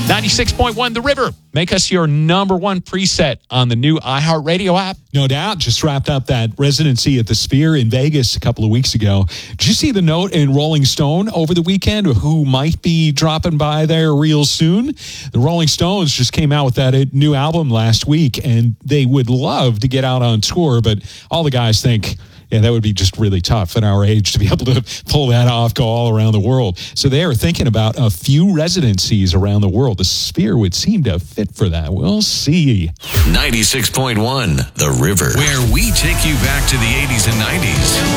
96.1 The River. Make us your number one preset on the new iHeartRadio app. No doubt. Just wrapped up that residency at the Sphere in Vegas a couple of weeks ago. Did you see the note in Rolling Stone over the weekend who might be dropping by there real soon? The Rolling Stones just came out with that new album last week, and they would love to get out on tour, but all the guys think, yeah, that would be just really tough at our age to be able to pull that off, go all around the world. So they are thinking about a few residencies around the world. The Sphere would seem to fit for that. We'll see. 96.1 The River, where we take you back to the 80s and 90s.